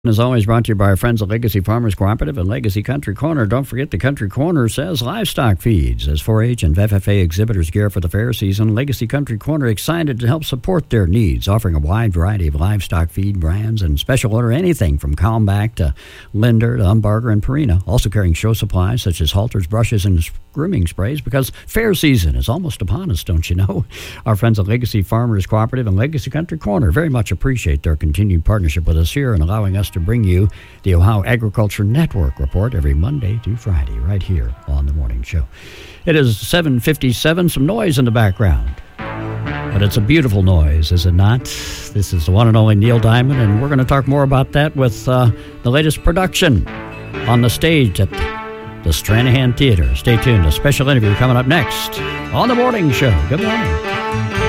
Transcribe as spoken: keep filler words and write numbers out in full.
As always, brought to you by our friends at Legacy Farmers Cooperative and Legacy Country Corner. Don't forget the Country Corner says livestock feeds. As four H and F F A exhibitors gear for the fair season, Legacy Country Corner excited to help support their needs, offering a wide variety of livestock feed brands and special order anything from Calmback to Linder to Umbarger and Purina. Also carrying show supplies such as halters, brushes, and grooming sprays because fair season is almost upon us, don't you know? Our friends at Legacy Farmers Cooperative and Legacy Country Corner very much appreciate their continued partnership with us here and allowing us to bring you the Ohio Agriculture Network report every Monday to Friday right here on the morning show. It is seven fifty-seven, some noise in the background. But it's a beautiful noise, is it not? This is the one and only Neil Diamond, and we're going to talk more about that with uh, the latest production on the stage at the Stranahan Theater. Stay tuned. A special interview coming up next on the morning show. Good morning.